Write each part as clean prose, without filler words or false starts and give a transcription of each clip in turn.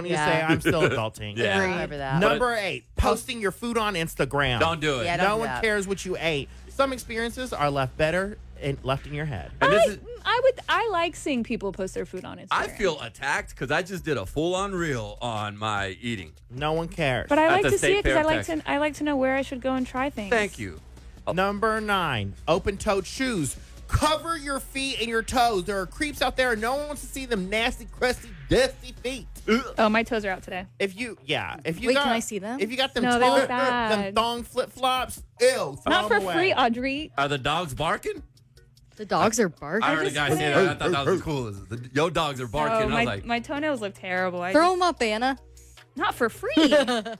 don't need to say I'm still adulting. Yeah. I remember that. Number 8, posting your food on Instagram. Don't do it. Yeah, don't No do one that. cares what you ate. Some experiences are left better and left in your head. And this is, I like seeing people post their food on Instagram. I feel attacked because I just did a full-on reel on my eating. No one cares. But I At like the to State see it because Fair I of like to know where I should go and try things. Thank you. Number 9, open-toed shoes. Cover your feet and your toes. There are creeps out there, and no one wants to see them nasty, crusty, dusty feet. Oh, my toes are out today. If you Wait, got, can I see them? If you got them, No, they thong, look bad. them thong flip-flops, ew. Not for throw 'em away. free, Audrey. Are the dogs barking? The dogs are barking. I heard a guy say that. I thought that was cool. Yo, dogs are barking. Oh, I was like, my toenails look terrible. Throw them up, Anna. Not for free. not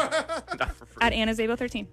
for free. At Anna Zabo 13.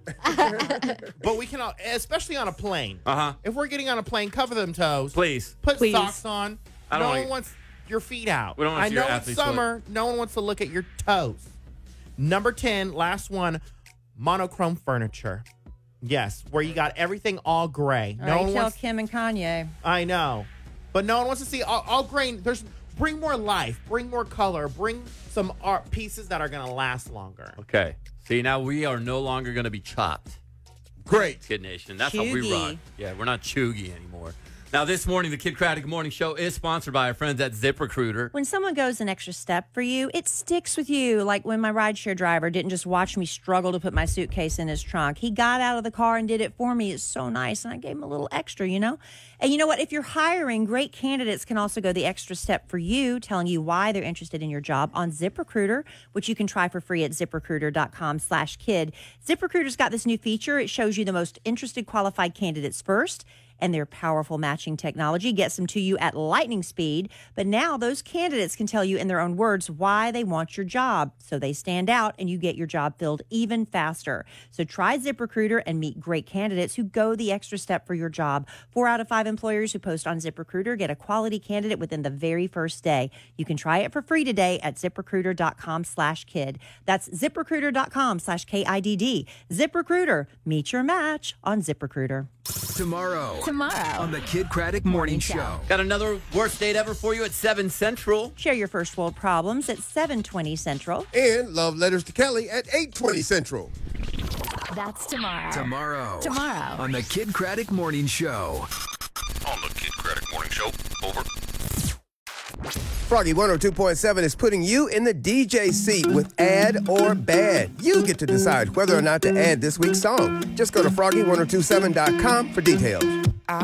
But we can, especially on a plane. Uh-huh. If we're getting on a plane, cover them toes. Please. Put Please. socks on. I don't No wanna- one wants your feet out. We don't wanna I see know your it's athlete's summer. No one wants to look at your toes. Number 10, last one, monochrome furniture. Yes, where you got everything all gray. All No right, one tell wants. Kim and Kanye. I know, but no one wants to see all gray. Bring more life, bring more color, bring some art pieces that are gonna last longer. Okay. See, now we are no longer going to be chopped. Great. Kid Nation. That's how we Chuggy. run. Yeah, we're not chuggy anymore. Now, this morning, the Kid Craddock Morning Show is sponsored by our friends at ZipRecruiter. When someone goes an extra step for you, it sticks with you. Like when my rideshare driver didn't just watch me struggle to put my suitcase in his trunk. He got out of the car and did it for me. It's so nice. And I gave him a little extra, you know? And you know what? If you're hiring, great candidates can also go the extra step for you, telling you why they're interested in your job on ZipRecruiter, which you can try for free at ZipRecruiter.com/kid. ZipRecruiter's got this new feature. It shows you the most interested qualified candidates first, and their powerful matching technology gets them to you at lightning speed. But now those candidates can tell you in their own words why they want your job, so they stand out and you get your job filled even faster. So try ZipRecruiter and meet great candidates who go the extra step for your job. 4 out of 5 employers who post on ZipRecruiter get a quality candidate within the very first day. You can try it for free today at ZipRecruiter.com/kid. That's ZipRecruiter.com/KIDD. ZipRecruiter. Meet your match on ZipRecruiter. Tomorrow Tomorrow. on the Kid Craddock Morning Show. Got another worst date ever for you at 7 Central. Share your first world problems at 7:20 Central. And Love Letters to Kelly at 8:20 Central. That's tomorrow. Tomorrow Tomorrow. on the Kid Craddock Morning Show. On the Kid Craddock Morning Show. Over. Froggy 102.7 is putting you in the DJ seat with Add or Bad. You get to decide whether or not to add this week's song. Just go to froggy1027.com for details.